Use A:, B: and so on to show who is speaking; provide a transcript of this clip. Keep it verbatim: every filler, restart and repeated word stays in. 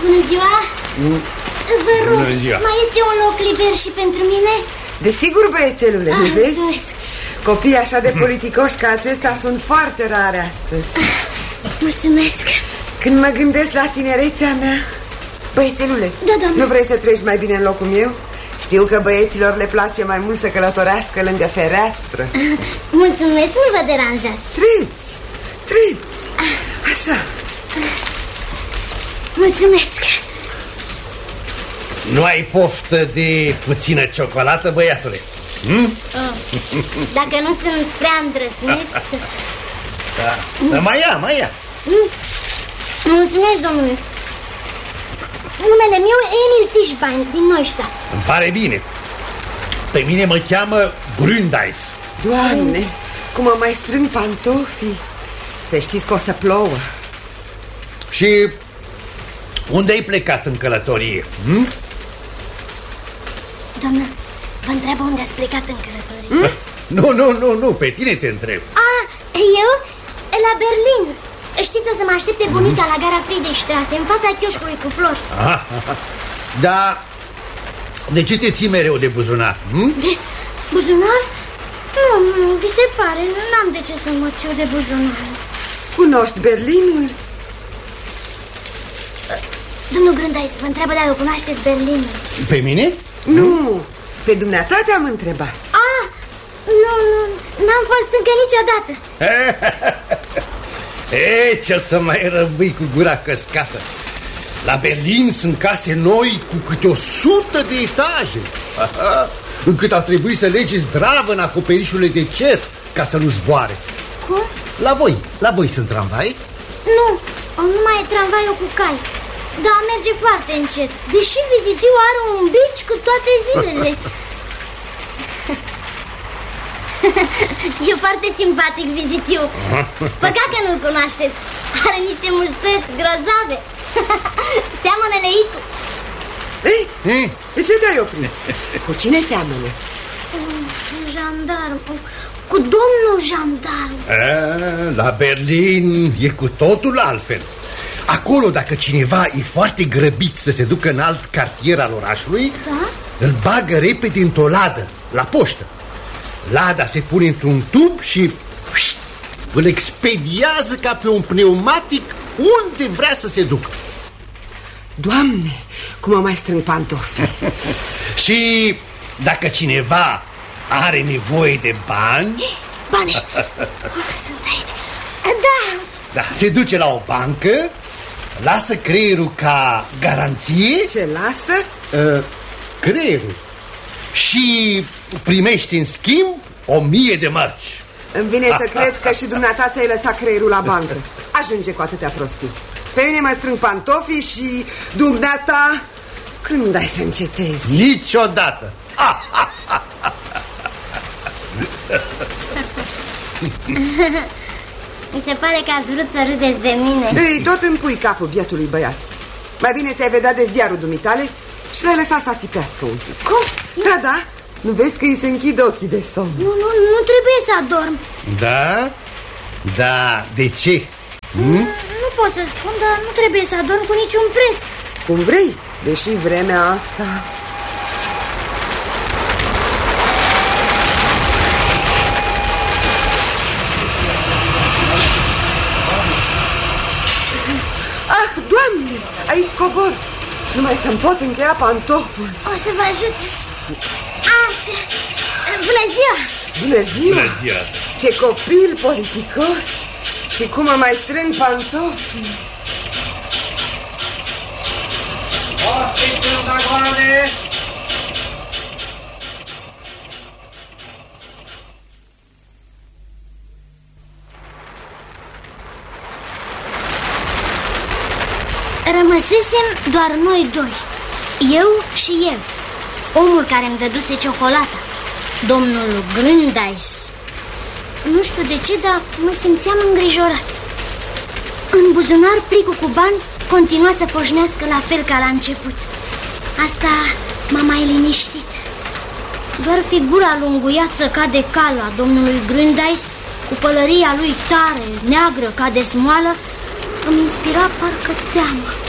A: Bună ziua!
B: Mm.
A: Vă rog,
B: Bună ziua.
A: mai este un loc liber și pentru mine?
C: Desigur, băiețelule,
A: Ah,
C: nu vezi?
A: mulțumesc.
C: Copii așa de politicoși ca acesta sunt foarte rare astăzi.
A: Mulțumesc.
C: Când mă gândesc la tinerețea mea... Băiețelule,
A: Da, doamne.
C: nu vrei să treci mai bine în locul meu? Știu că băieților le place mai mult să călătorească lângă fereastră.
A: Mulțumesc, nu vă deranjați.
C: Treci, treci. Așa.
A: Mulțumesc.
B: Nu ai poftă de puțină ciocolată, băiatule? Hm?
A: Dacă nu sunt prea îndrăzneți.
B: Da. Dar mai ia, mai ia.
A: Mulțumesc, domnule. Numele meu e Emil Tischbein, din Neustadt.
B: Îmi pare bine. Pe mine mă cheamă Gründeis.
C: Doamne, cum mă mai strâng pantofii. Să știți că o să plouă.
B: Și unde ai plecat în călătorie? Hm?
A: Doamnă, vă întreabă unde ați plecat în călătorie?
B: Nu, nu, nu, nu, pe tine te întreb.
A: Ah, eu? La Berlin. Știți, o să mă aștepte bunica la gara Friedrichstraße, în fața chioșcului cu flori.
B: Aha, aha. Dar de ce te ții mereu de buzunar? Hm?
A: De buzunar? Nu, nu, vi se pare, n-am de ce să mă țiu de buzunar.
C: Cunoști Berlinul?
A: Domnul Gründeis, vă întreabă dacă cunoașteți Berlinul.
B: Pe mine?
C: Nu, pe dumneata te-am întrebat.
A: Ah, nu, nu, n-am fost încă niciodată.
B: E, ce să mai răbâi cu gura căscată? La Berlin sunt case noi cu câte o sută de etaje. Încât ar trebui să legi zdravă în acoperișurile de cer ca să nu zboare.
A: Cum?
B: La voi, la voi sunt tramvai?
A: Nu, numai e tramvaiul cu cai. Dar merge foarte încet, deși vizitiu are un bici cu toate zilele. E foarte simpatic vizitiu. Păcat că nu-l cunoașteți. Are niște mustăți grozave. Seamănă leit cu...
C: Ei, de ce te-ai oprit? Cu cine seamănă?
A: Un jandarm. Cu domnul jandarm.
B: A, la Berlin e cu totul altfel. Acolo, dacă cineva e foarte grăbit să se ducă în alt cartier al orașului,
A: Da?
B: îl bagă repede într-o ladă, la poștă. Lada se pune într-un tub și ușt, îl expediază ca pe un pneumatic unde vrea să se ducă.
C: Doamne, cum mă mai strâng pantofii.
B: Și dacă cineva are nevoie de bani,
A: Bani. Oh, sunt aici. Da.
B: da, se duce la o bancă, lasă creierul ca garanție.
C: Ce lasă?
B: Uh, creierul. Și primești în schimb o mie de mărci.
C: Îmi vine să cred că și dumneata ți-ai lăsat creierul la bancă. Ajunge cu atâtea prostii. Pe mine mă strâng pantofii și dumneata... Când ai să încetezi?
B: Niciodată.
A: Mi se pare că ați vrut să râdeți de mine.
C: Ei, tot împui capul bietului băiat. Mai bine ți-ai vedea de ziarul dumitale și l-ai lăsat să țipească un pic.
A: Cum?
C: Da, da, nu vezi că îi se închid ochii de somn.
A: Nu, nu, nu trebuie să adorm.
B: Da? Da, de ce?
A: Hmm? Nu pot să spun, dar nu trebuie să adorm cu niciun preț.
C: Cum vrei, deși vremea asta... Ah, Doamne, aici cobor. Nu mai să-mi pot încheia pantoful.
A: O să vă ajut. Așa. Bună ziua!
C: Bună ziua!
B: Bună ziua!
C: Ce copil politicos! Și cum mă mai strâng pantofii.
D: Ofiți în vagoane!
A: Rămăsesem doar noi doi, eu și el, omul care îmi dăduse ciocolata, domnul Gründeis. Nu știu de ce, dar mă simțeam îngrijorat. În buzunar, plicul cu bani continua să foșnească la fel ca la început. Asta m-a mai liniștit. Doar figura lunguiață ca de cal a domnului Gründeis, cu pălăria lui tare, neagră ca de smoală, îmi inspira parcă teamă.